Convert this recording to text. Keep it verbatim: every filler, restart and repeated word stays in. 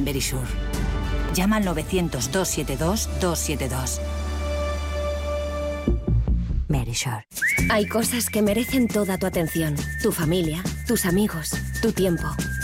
en Verisure. Llama al novecientos, doscientos setenta y dos, doscientos setenta y dos. Verisure. Hay cosas que merecen toda tu atención. Tu familia, tus amigos, tu tiempo.